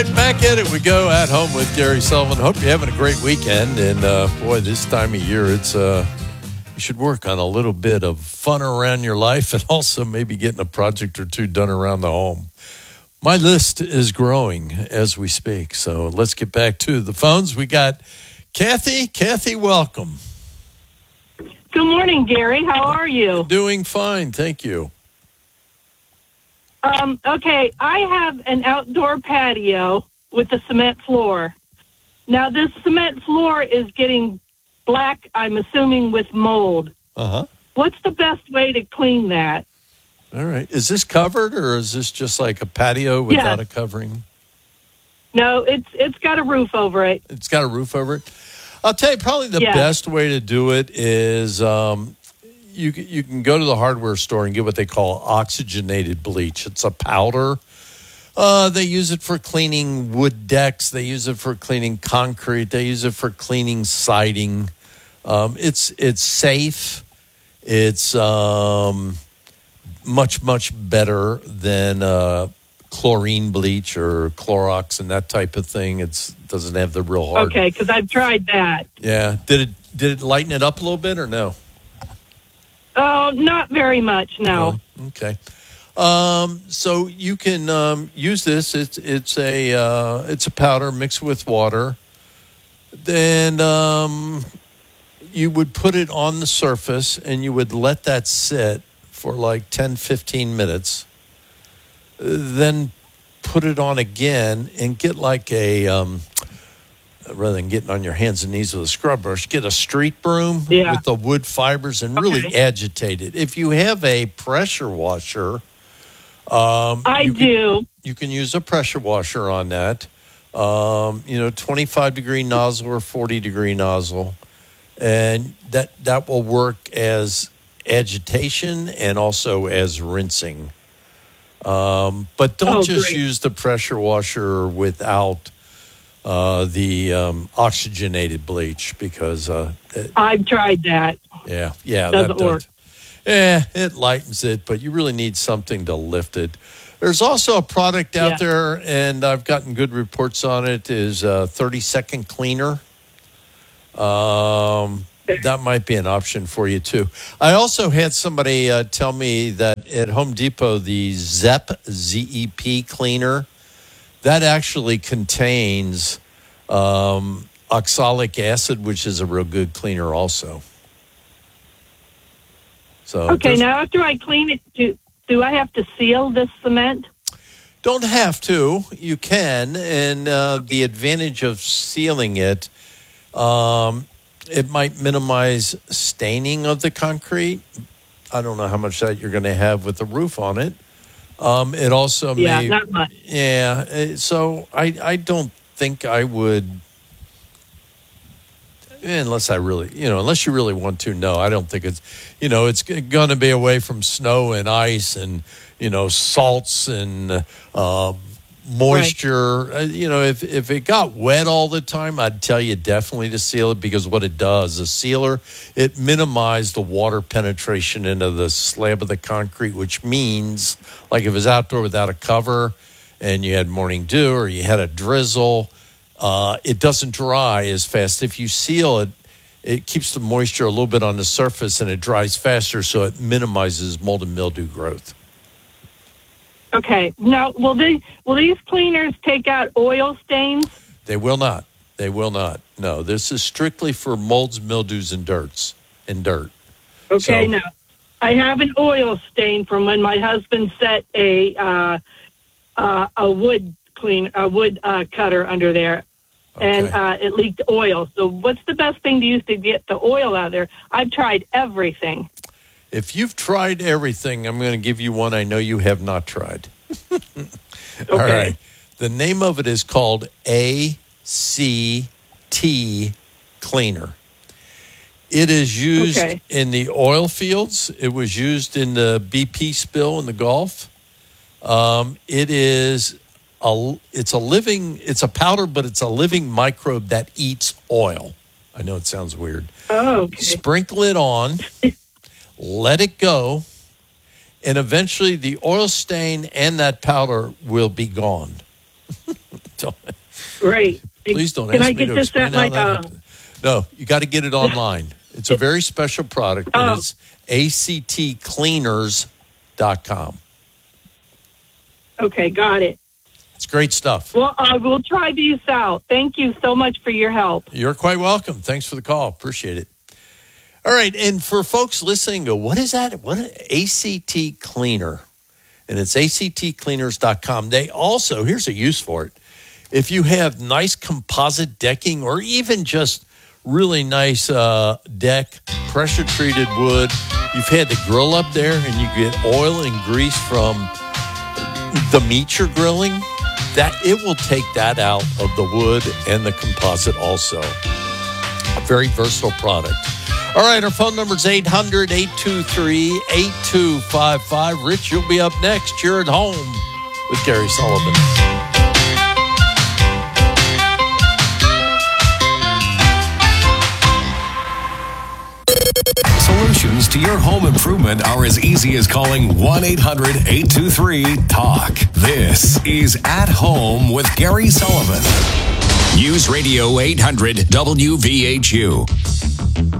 Back at it we go, at home with Gary Sullivan. Hope you're having a great weekend. And boy, this time of year, it's you should work on a little bit of fun around your life, and also maybe getting a project or two done around the home. My list is growing as we speak. So let's get back to the phones. We got Kathy. Kathy, welcome. Good morning, Gary. How are you? Doing fine, thank you. Okay, I have an outdoor patio with a cement floor. Now, this cement floor is getting black, I'm assuming, with mold. Uh-huh. What's the best way to clean that? All right. Is this covered, or is this just like a patio without a covering? No, it's got a roof over it. It's got a roof over it? I'll tell you, probably the best way to do it is you can go to the hardware store and get what they call oxygenated bleach. It's a powder. They use it for cleaning wood decks. They use it for cleaning concrete. They use it for cleaning siding. It's safe. It's much better than chlorine bleach or Clorox and that type of thing. It doesn't have the real hard. Okay, because I've tried that. Yeah. Did it lighten it up a little bit or no? Oh, not very much, no. Okay. So you can use this. It's a powder mixed with water. Then you would put it on the surface and you would let that sit for like 10, 15 minutes. Then put it on again and get like a rather than getting on your hands and knees with a scrub brush, get a street broom with the wood fibers and really agitate it. If you have a pressure washer, you can use a pressure washer on that. 25-degree nozzle or 40-degree nozzle, and that will work as agitation and also as rinsing. But don't use the pressure washer without the oxygenated bleach, because I've tried that. Yeah, doesn't work. It lightens it, but you really need something to lift it. There's also a product out there, and I've gotten good reports on it, is a 30-second cleaner. That might be an option for you, too. I also had somebody tell me that at Home Depot, the ZEP, Z-E-P cleaner, that actually contains oxalic acid, which is a real good cleaner also. So now after I clean it, do I have to seal this cement? Don't have to. You can, and the advantage of sealing it, it might minimize staining of the concrete. I don't know how much that you're going to have with the roof on it. It also may... not much. Yeah, so I don't think I would... Unless you really want to. No, I don't think it's, it's going to be away from snow and ice and, salts and moisture. Right. If it got wet all the time, I'd tell you definitely to seal it, because what it does, a sealer, it minimizes the water penetration into the slab of the concrete, which means, like if it's outdoor without a cover and you had morning dew or you had a drizzle, it doesn't dry as fast. If you seal it, it keeps the moisture a little bit on the surface and it dries faster, so it minimizes mold and mildew growth. Okay. Now, will these cleaners take out oil stains? They will not. They will not. No, this is strictly for molds, mildews, and dirt. Okay, now, I have an oil stain from when my husband set a wood cutter under there. Okay. And it leaked oil. So what's the best thing to use to get the oil out of there? I've tried everything. If you've tried everything, I'm going to give you one I know you have not tried. Okay. All right. The name of it is called ACT Cleaner. It is used in the oil fields. It was used in the BP spill in the Gulf. It's a powder, but it's a living microbe that eats oil. I know it sounds weird. Oh, okay. Sprinkle it on, let it go, and eventually the oil stain and that powder will be gone. Right. Please don't Can ask I me get to this explain at how my? that happened. No, you got to get it online. It's a very special product, and it's actcleaners.com. Okay, got it. It's great stuff. Well, I will try these out. Thank you so much for your help. You're quite welcome. Thanks for the call. Appreciate it. All right, and for folks listening, go, what is that? What ACT Cleaner? And it's actcleaners.com. They also, here's a use for it. If you have nice composite decking or even just really nice deck, pressure-treated wood, you've had the grill up there and you get oil and grease from the meat you're grilling, that it will take that out of the wood and the composite also. A very versatile product. All right, our phone number is 800-823-8255. Rich, you'll be up next. You're at home with Gary Sullivan. Solutions to your home improvement are as easy as calling 1-800-823-TALK. This is At Home with Gary Sullivan. News Radio 800 WVHU.